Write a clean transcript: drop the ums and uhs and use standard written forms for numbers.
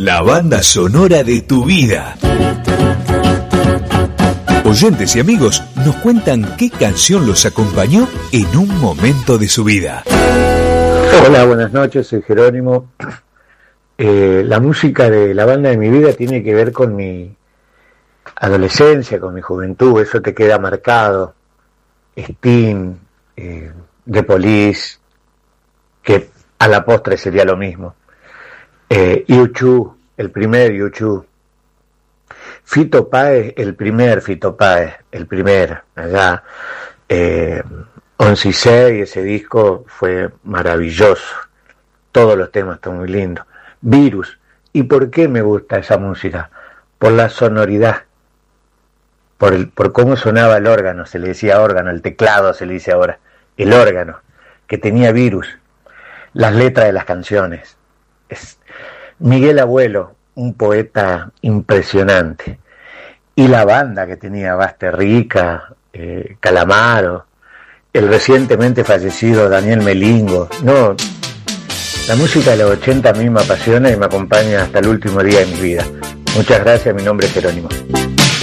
La banda sonora de tu vida. Oyentes y amigos nos cuentan qué canción los acompañó en un momento de su vida. Hola, buenas noches, soy Jerónimo. La música de la banda de mi vida tiene que ver con mi adolescencia, con mi juventud, eso te queda marcado. Sting, The Police, que a la postre sería lo mismo. U2, el primer U2. Fito Páez, el primer Fito Páez, el primer, allá. 11 y 6, ese disco fue maravilloso. Todos los temas están muy lindos. Virus. ¿Y por qué me gusta esa música? Por la sonoridad. Por cómo sonaba el órgano, se le decía órgano, el teclado se le dice ahora. El órgano, que tenía Virus. Las letras de las canciones. Miguel Abuelo, un poeta impresionante. Y la banda que tenía Basterrica, Calamaro, el recientemente fallecido Daniel Melingo. No, la música de los 80 a mí me apasiona y me acompaña hasta el último día de mi vida. Muchas gracias, mi nombre es Jerónimo.